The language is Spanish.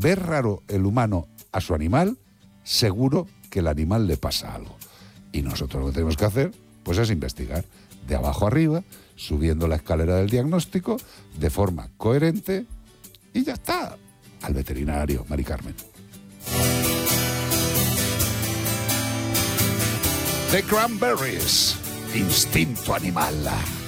ve raro el humano a su animal, seguro que el animal le pasa algo. Y nosotros lo que tenemos que hacer, pues es investigar de abajo arriba, subiendo la escalera del diagnóstico, de forma coherente, y ya está. Al veterinario, Mari Carmen. The Cranberries, instinto animal.